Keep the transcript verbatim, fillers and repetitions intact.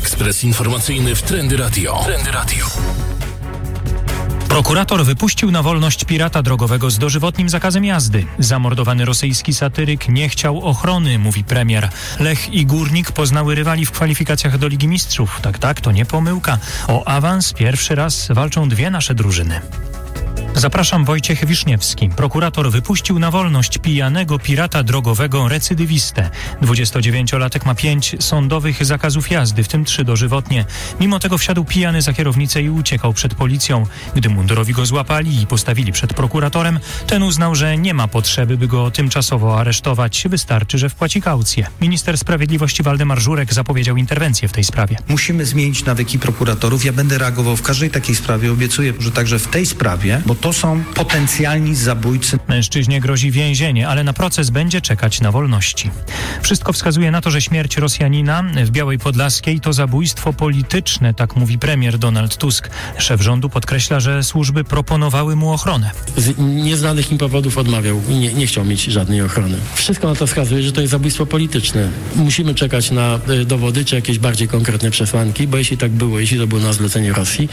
Ekspres informacyjny w Trendy Radio. Trendy Radio. Prokurator wypuścił na wolność pirata drogowego z dożywotnim zakazem jazdy. Zamordowany rosyjski satyryk nie chciał ochrony, mówi premier. Lech i Górnik poznały rywali w kwalifikacjach do Ligi Mistrzów. Tak, tak, to nie pomyłka. O awans pierwszy raz walczą dwie nasze drużyny. Zapraszam, Wojciech Wiszniewski. Prokurator wypuścił na wolność pijanego pirata drogowego recydywistę. dwudziestodziewięciolatek ma pięć sądowych zakazów jazdy, w tym trzy dożywotnie. Mimo tego wsiadł pijany za kierownicę i uciekał przed policją. Gdy mundurowi go złapali i postawili przed prokuratorem, ten uznał, że nie ma potrzeby, by go tymczasowo aresztować. Wystarczy, że wpłaci kaucję. Minister Sprawiedliwości Waldemar Żurek zapowiedział interwencję w tej sprawie. Musimy zmienić nawyki prokuratorów. Ja będę reagował w każdej takiej sprawie. Obiecuję, że także w tej sprawie, bo to są potencjalni zabójcy. Mężczyźnie grozi więzienie, ale na proces będzie czekać na wolności. Wszystko wskazuje na to, że śmierć Rosjanina w Białej Podlaskiej to zabójstwo polityczne, tak mówi premier Donald Tusk. Szef rządu podkreśla, że służby proponowały mu ochronę. Z nieznanych im powodów odmawiał i nie, nie chciał mieć żadnej ochrony. Wszystko na to wskazuje, że to jest zabójstwo polityczne. Musimy czekać na y, dowody czy jakieś bardziej konkretne przesłanki, bo jeśli tak było, jeśli to było na zlecenie Rosji,